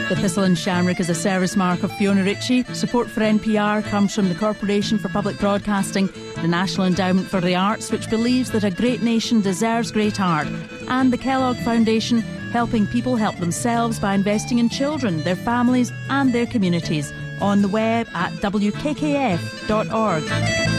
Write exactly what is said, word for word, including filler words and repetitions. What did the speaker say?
The Thistle and Shamrock is a service mark of Fiona Ritchie. Support for N P R comes from the Corporation for Public Broadcasting, the National Endowment for the Arts, which believes that a great nation deserves great art, and the Kellogg Foundation, helping people help themselves by investing in children, their families and their communities. On the web at w k k f dot org.